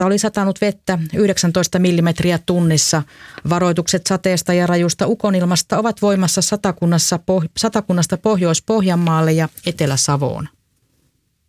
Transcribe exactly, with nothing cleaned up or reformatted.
oli satanut vettä yhdeksäntoista millimetriä tunnissa. Varoitukset sateesta ja rajusta ukonilmasta ovat voimassa Satakunnassa, Satakunnasta Pohjois-Pohjanmaalle ja Etelä-Savoon.